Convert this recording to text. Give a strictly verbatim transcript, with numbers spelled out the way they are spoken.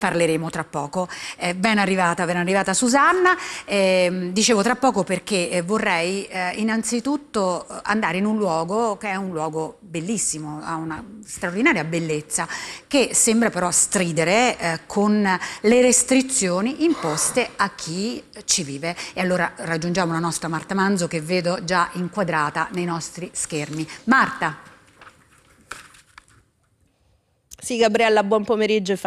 parleremo tra poco. Eh, ben arrivata, ben arrivata Susanna. Eh, dicevo tra poco perché eh, vorrei eh, innanzitutto andare in un luogo che è un luogo bellissimo, ha una straordinaria bellezza, che sembra però stridere eh, con le restrizioni imposte a chi ci vive. E allora raggiungiamo la nostra Marta Manzo, che vedo già inquadrata nei nostri schermi. Marta. Sì, Gabriella, buon pomeriggio.